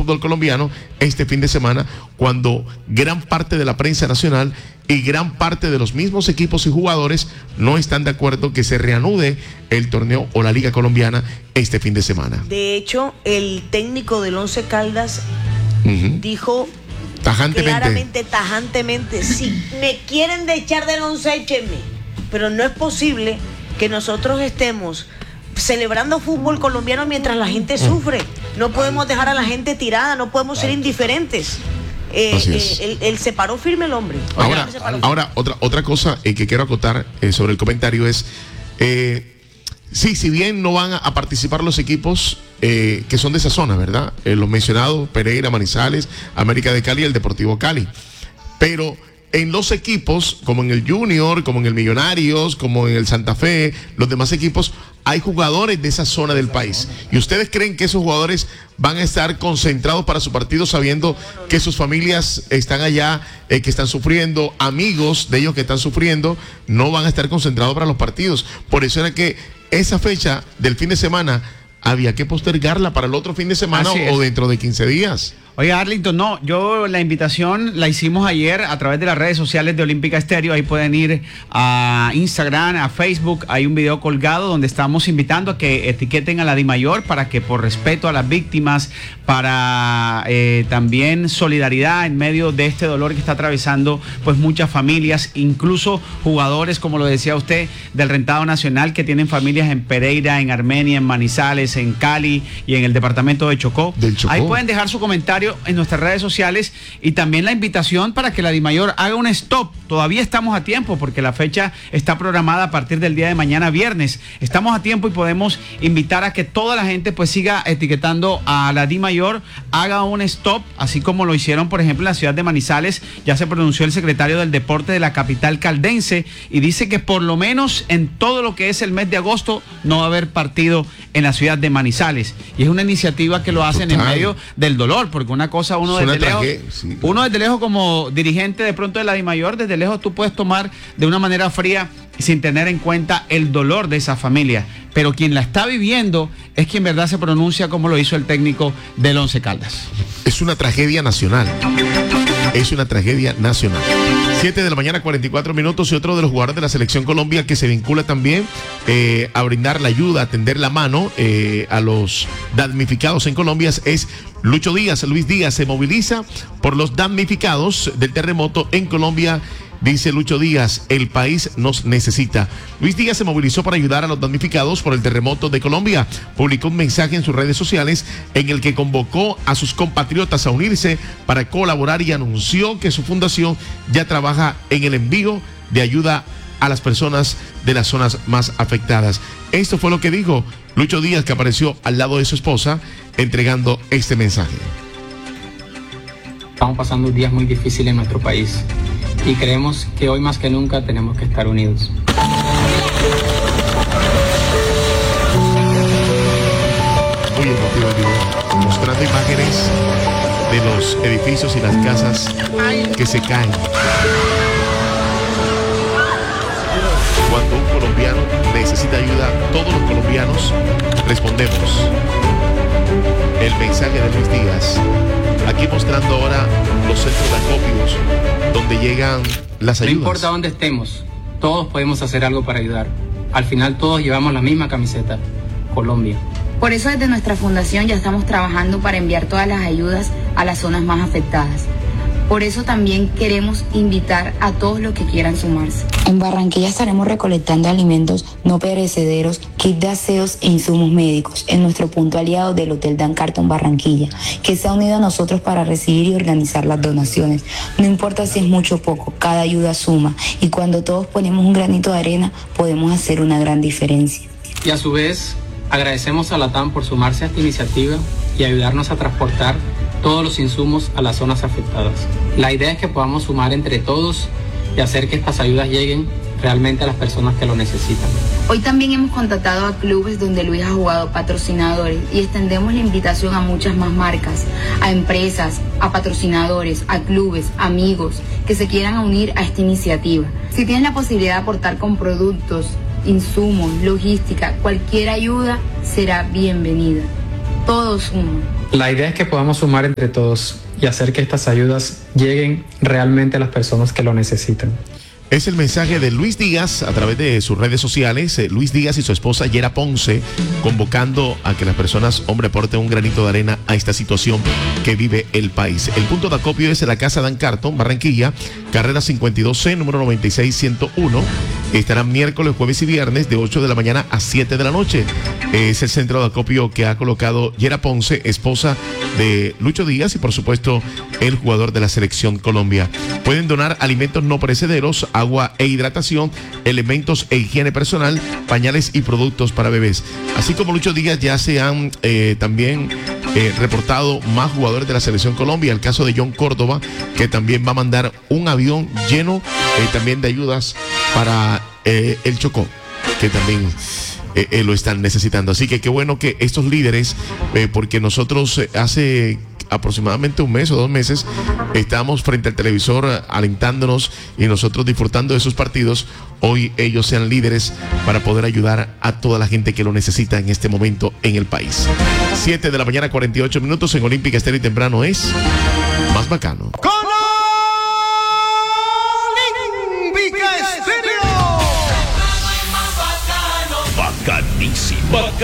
fútbol colombiano este fin de semana, cuando gran parte de la prensa nacional y gran parte de los mismos equipos y jugadores no están de acuerdo que se reanude el torneo o la Liga Colombiana este fin de semana. De hecho, el técnico del Once Caldas dijo tajantemente, si me quieren echar del Once, échenme. Pero no es posible que nosotros estemos celebrando fútbol colombiano mientras la gente sufre. No podemos dejar a la gente tirada, no podemos ser indiferentes. Él se paró firme el hombre. Ahora otra cosa que quiero acotar sobre el comentario es, sí, si bien no van a participar los equipos que son de esa zona, ¿verdad? Los mencionados, Pereira, Manizales, América de Cali y el Deportivo Cali. Pero en los equipos, como en el Junior, como en el Millonarios, como en el Santa Fe, los demás equipos, hay jugadores de esa zona del país. ¿Y ustedes creen que esos jugadores van a estar concentrados para su partido sabiendo que sus familias están allá, que están sufriendo, amigos de ellos que están sufriendo, no van a estar concentrados para los partidos? Por eso era que esa fecha del fin de semana había que postergarla para el otro fin de semana o dentro de 15 días. Oye, Arlington, no, la invitación la hicimos ayer a través de las redes sociales de Olímpica Estéreo. Ahí pueden ir a Instagram, a Facebook. Hay un video colgado donde estamos invitando a que etiqueten a la DIMAYOR para que, por respeto a las víctimas, para también solidaridad en medio de este dolor que está atravesando pues muchas familias, incluso jugadores, como lo decía usted, del Rentado Nacional, que tienen familias en Pereira, en Armenia, en Manizales, en Cali y en el departamento de Chocó. Ahí pueden dejar su comentario en nuestras redes sociales, y también la invitación para que la DIMAYOR haga un stop. Todavía estamos a tiempo porque la fecha está programada a partir del día de mañana viernes. Estamos a tiempo y podemos invitar a que toda la gente pues siga etiquetando a la DIMAYOR, haga un stop, así como lo hicieron por ejemplo en la ciudad de Manizales. Ya se pronunció el secretario del deporte de la capital caldense y dice que por lo menos en todo lo que es el mes de agosto no va a haber partido en la ciudad de Manizales, y es una iniciativa que lo hacen en medio del dolor, porque una cosa uno desde lejos como dirigente de pronto de la DIMAYOR, desde lejos tú puedes tomar de una manera fría sin tener en cuenta el dolor de esa familia, pero quien la está viviendo es quien verdad se pronuncia, como lo hizo el técnico del Once Caldas. Es una tragedia nacional. Es una tragedia nacional. 7 de la mañana, 44 minutos, y otro de los jugadores de la Selección Colombia que se vincula también a brindar la ayuda, a tender la mano a los damnificados en Colombia es Lucho Díaz. Luis Díaz se moviliza por los damnificados del terremoto en Colombia. Dice Lucho Díaz, el país nos necesita. Luis Díaz se movilizó para ayudar a los damnificados por el terremoto de Colombia. Publicó un mensaje en sus redes sociales en el que convocó a sus compatriotas a unirse para colaborar y anunció que su fundación ya trabaja en el envío de ayuda a las personas de las zonas más afectadas. Esto fue lo que dijo Lucho Díaz, que apareció al lado de su esposa entregando este mensaje. Estamos pasando días muy difíciles en nuestro país y creemos que hoy más que nunca tenemos que estar unidos. Muy emotivo el video, mostrando imágenes de los edificios y las casas que se caen. Cuando un colombiano necesita ayuda, todos los colombianos respondemos. El mensaje de Luis Díaz, aquí mostrando ahora los centros de acopios donde llegan las ayudas. No importa dónde estemos, todos podemos hacer algo para ayudar. Al final todos llevamos la misma camiseta, Colombia. Por eso desde nuestra fundación ya estamos trabajando para enviar todas las ayudas a las zonas más afectadas. Por eso también queremos invitar a todos los que quieran sumarse. En Barranquilla estaremos recolectando alimentos no perecederos, kits de aseos e insumos médicos en nuestro punto aliado del Hotel Dan Carton Barranquilla, que se ha unido a nosotros para recibir y organizar las donaciones. No importa si es mucho o poco, cada ayuda suma, y cuando todos ponemos un granito de arena podemos hacer una gran diferencia. Y a su vez, agradecemos a Latam por sumarse a esta iniciativa y ayudarnos a transportar todos los insumos a las zonas afectadas. La idea es que podamos sumar entre todos y hacer que estas ayudas lleguen realmente a las personas que lo necesitan. Hoy también hemos contactado a clubes donde Luis ha jugado, patrocinadores, y extendemos la invitación a muchas más marcas, a empresas, a patrocinadores, a clubes, amigos que se quieran unir a esta iniciativa. Si tienes la posibilidad de aportar con productos, insumos, logística, cualquier ayuda será bienvenida. Todos suman. La idea es que podamos sumar entre todos y hacer que estas ayudas lleguen realmente a las personas que lo necesitan. Es el mensaje de Luis Díaz a través de sus redes sociales. Luis Díaz y su esposa Yera Ponce convocando a que las personas, hombre, aporten un granito de arena a esta situación que vive el país. El punto de acopio es en la Casa Dan Carton, Barranquilla, carrera 52C, número 96101. Estarán miércoles, jueves y viernes de 8 de la mañana a 7 de la noche. Es el centro de acopio que ha colocado Yera Ponce, esposa de Lucho Díaz y por supuesto el jugador de la Selección Colombia. Pueden donar alimentos no perecederos, agua e hidratación, elementos e higiene personal, pañales y productos para bebés. Así como Lucho Díaz, ya se han también reportado más jugadores de la Selección Colombia. El caso de John Córdoba, que también va a mandar un avión lleno también de ayudas para el Chocó, que también lo están necesitando. Así que qué bueno que estos líderes, porque nosotros hace aproximadamente un mes o 2 meses estábamos frente al televisor alentándonos y nosotros disfrutando de sus partidos. Hoy ellos sean líderes para poder ayudar a toda la gente que lo necesita en este momento en el país. 7 de la mañana 48 minutos en Olímpica Estéreo y temprano es más bacano. Bacanísimo.